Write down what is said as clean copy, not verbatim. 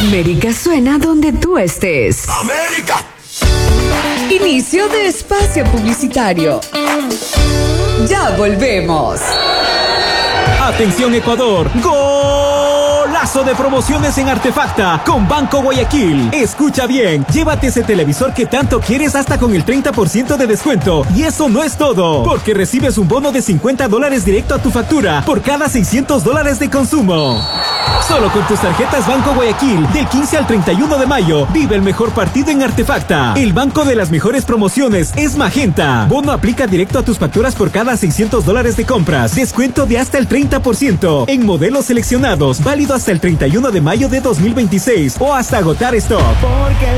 América suena donde tú estés. ¡América! Inicio de espacio publicitario. Ya volvemos. Atención Ecuador, golazo de promociones en Artefacta con Banco Guayaquil. Escucha bien, llévate ese televisor que tanto quieres hasta con el 30% de descuento. Y eso no es todo, porque recibes un bono de $50 directo a tu factura por cada $600 de consumo. Solo con tus tarjetas Banco Guayaquil, del 15 al 31 de mayo, vive el mejor partido en Artefacta. El banco de las mejores promociones es Magenta. Bono aplica directo a tus facturas por cada $600 de compras. Descuento de hasta el 30% en modelos seleccionados, válido hasta el 31 de mayo de 2026 o hasta agotar stock. Porque